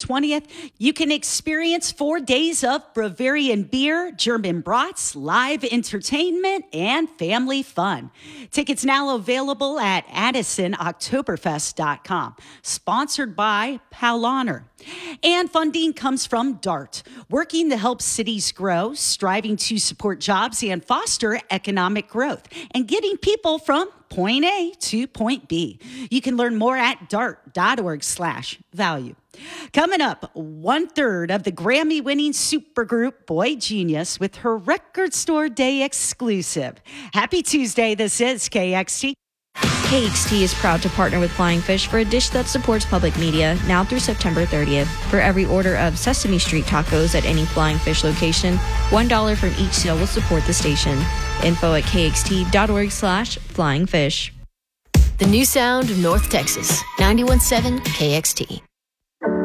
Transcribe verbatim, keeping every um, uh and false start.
twentieth, you can experience four days of Bavarian beer, German brats, live entertainment, and family fun. Tickets now available at addison oktoberfest dot com. Sponsored by Pal Honor. And funding comes from DART, working to help cities grow, striving to support jobs and foster economic growth, and getting people from point A to point B. You can learn more at dart.org slash value. Coming up, one third of the Grammy-winning supergroup Boy Genius with her Record Store Day exclusive. Happy Tuesday. This is K X T. K X T is proud to partner with Flying Fish for a dish that supports public media now through September thirtieth. For every order of Sesame Street tacos at any Flying Fish location, one dollar from each sale will support the station. Info at kxt.org slash flying fish. The new sound of North Texas, ninety-one point seven K X T.